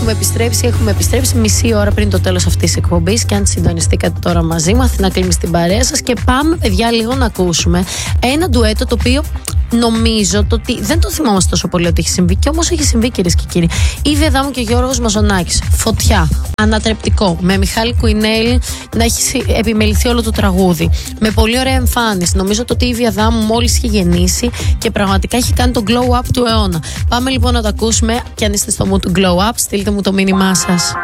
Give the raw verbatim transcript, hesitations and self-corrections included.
έχουμε επιστρέψει, έχουμε επιστρέψει μισή ώρα πριν το τέλος αυτής της εκπομπής. Και αν συντονιστήκατε τώρα μαζί μου, Αθηνά Κλίμη στην παρέα σας. Και πάμε, παιδιά, λίγο να ακούσουμε ένα ντουέτο το οποίο νομίζω το ότι δεν το θυμόμαστε τόσο πολύ ότι έχει συμβεί. Και όμως έχει συμβεί, κυρίες και κύριοι. Η Ήβη Αδάμου και Γιώργος Μαζονάκης. Φωτιά. Ανατρεπτικό. Με Μιχάλη Κουινέλη να έχει επιμεληθεί όλο το τραγούδι. Με πολύ ωραία εμφάνιση. Νομίζω το ότι η Ήβη Αδάμου μόλις είχε γεννήσει και πραγματικά έχει κάνει το glow up του αιώνα. Πάμε λοιπόν να το ακούσουμε. Και αν είστε στο mood του glow up, στείλτε μου το μήνυμά σας.